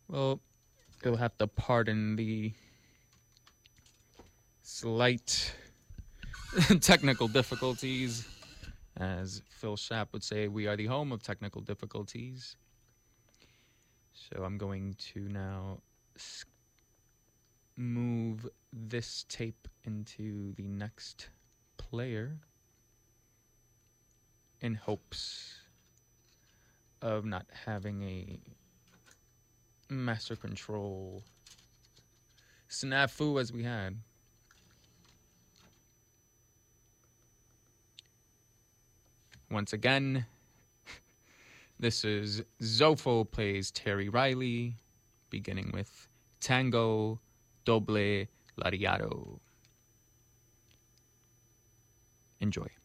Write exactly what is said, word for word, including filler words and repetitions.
Well, you'll have to pardon the slight technical difficulties. As Phil Shapp would say, we are the home of technical difficulties. So I'm going to now move this tape into the next player in hopes of not having a master control snafu as we had. Once again, this is Zofo plays Terry Riley, beginning with Tango Doble Lariado. Enjoy.